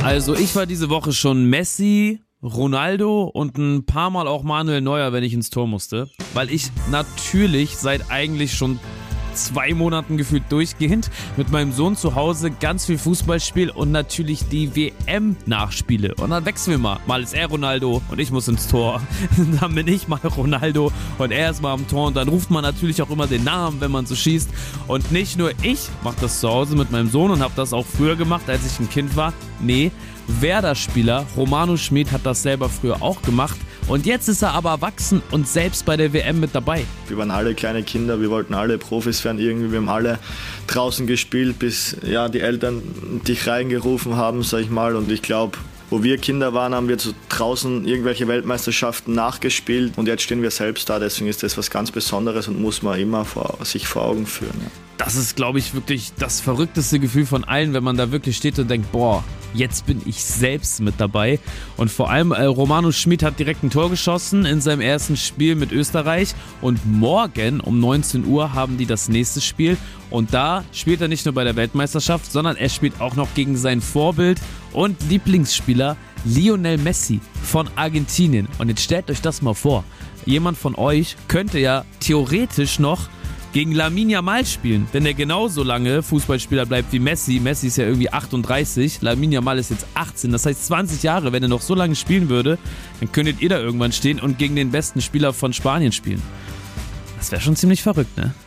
Also ich war diese Woche schon Messi, Ronaldo und ein paar Mal auch Manuel Neuer, wenn ich ins Tor musste. Weil ich natürlich seit eigentlich schon 2 Monaten gefühlt durchgehend mit meinem Sohn zu Hause ganz viel Fußball spiele und natürlich die WM nachspiele. Und dann wechseln wir mal. Mal ist er Ronaldo und ich muss ins Tor. Dann bin ich mal Ronaldo und er ist mal am Tor. Und dann ruft man natürlich auch immer den Namen, wenn man so schießt. Und nicht nur ich mache das zu Hause mit meinem Sohn und habe das auch früher gemacht, als ich ein Kind war. Nee, Werder-Spieler Romano Schmid hat das selber früher auch gemacht. Und jetzt ist er aber erwachsen und selbst bei der WM mit dabei. Wir waren alle kleine Kinder, wir wollten alle Profis werden irgendwie. Wir haben alle draußen gespielt, bis die Eltern dich reingerufen haben, sag ich mal. Und ich glaube, wo wir Kinder waren, haben wir draußen irgendwelche Weltmeisterschaften nachgespielt. Und jetzt stehen wir selbst da, deswegen ist das was ganz Besonderes und muss man immer sich vor Augen führen. Ja. Das ist, glaube ich, wirklich das verrückteste Gefühl von allen, wenn man da wirklich steht und denkt, boah, jetzt bin ich selbst mit dabei. Und vor allem Romano Schmid hat direkt ein Tor geschossen in seinem ersten Spiel mit Österreich. Und morgen um 19 Uhr haben die das nächste Spiel. Und da spielt er nicht nur bei der Weltmeisterschaft, sondern er spielt auch noch gegen sein Vorbild und Lieblingsspieler Lionel Messi von Argentinien. Und jetzt stellt euch das mal vor. Jemand von euch könnte ja theoretisch noch gegen Lamine Yamal spielen, wenn er genauso lange Fußballspieler bleibt wie Messi. Messi ist ja irgendwie 38, Lamine Yamal ist jetzt 18. Das heißt 20 Jahre, wenn er noch so lange spielen würde, dann könntet ihr da irgendwann stehen und gegen den besten Spieler von Spanien spielen. Das wäre schon ziemlich verrückt, ne?